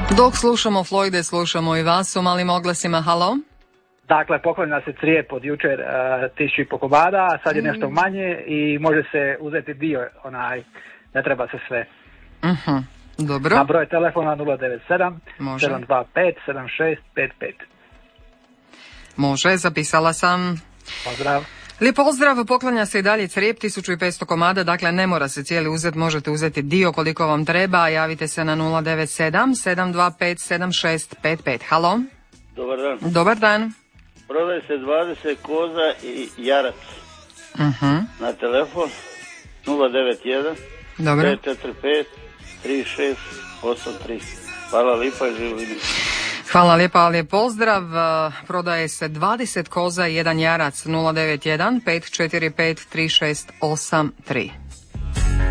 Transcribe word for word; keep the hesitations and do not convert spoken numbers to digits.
Dok slušamo Floyde, slušamo i vas u malim oglasima. Halo? Dakle, poklonila se crijep od jučer uh, tisuću i po komada, a sad je nešto manje i može se uzeti dio, onaj, ne treba se sve. Uh-huh. Dobro. Na broj telefona nula devet sedam Može. sedam dva pet sedam šest pet pet. Može, zapisala sam. Pozdrav. Lijep pozdrav, poklanja se i dalje crijep, tisuću i petsto komada, dakle ne mora se cijeli uzeti, možete uzeti dio koliko vam treba, javite se na nula devet sedam sedam dva pet sedam šest pet pet. Halo? Dobar dan. Dobar dan. Prodaje se dvadeset koza i jarac. Uh-huh. Na telefon nula devet jedan Dobro. pet četiri pet tri šest osam tri. Hvala lipa i živim. Hvala lijepa, lijep pozdrav. Prodaje se dvadeset koza i jedan jarac. Nula devet jedan pet četiri pet tri šest osam tri.